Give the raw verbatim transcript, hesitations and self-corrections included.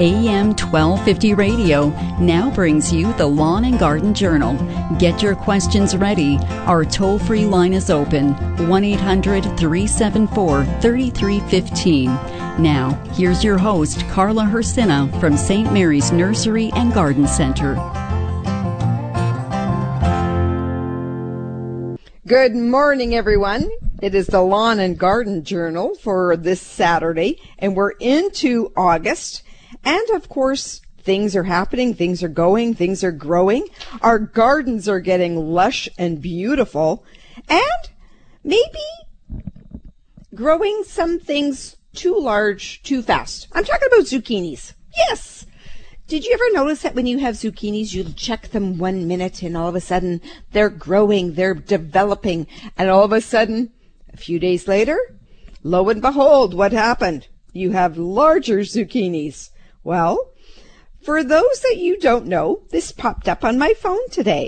A M twelve fifty Radio now brings you the Lawn and Garden Journal. Get your questions ready. Our toll-free line is open, one eight hundred, three seven four, three three one five. Now, here's your host, Carla Hersina from Saint Mary's Nursery and Garden Center. Good morning, everyone. It is the Lawn and Garden Journal for this Saturday, and we're into August. And, of course, things are happening, things are going, things are growing. Our gardens are getting lush and beautiful, and maybe growing some things too large, too fast. I'm talking about zucchinis. Yes! Did you ever notice that when you have zucchinis, you check them one minute and all of a sudden they're growing, they're developing, and all of a sudden, a few days later, lo and behold, what happened? You have larger zucchinis. Well, for those that you don't know, this popped up on my phone today.